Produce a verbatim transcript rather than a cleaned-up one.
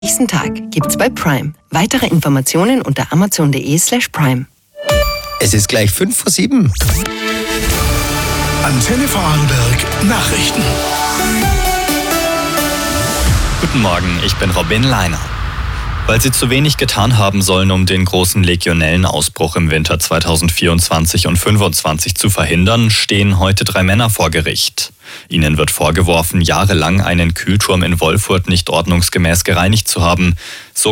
Nächsten Tag gibt's bei Prime. Weitere Informationen unter amazon.de slash prime. Es ist gleich fünf vor sieben. Antenne Vorarlberg Nachrichten. Guten Morgen, ich bin Robin Leiner. Weil sie zu wenig getan haben sollen, um den großen Legionellenausbruch im Winter zweitausendvierundzwanzig und fünfundzwanzig zu verhindern, stehen heute drei Männer vor Gericht. Ihnen wird vorgeworfen, jahrelang einen Kühlturm in Wolfurt nicht ordnungsgemäß gereinigt zu haben. So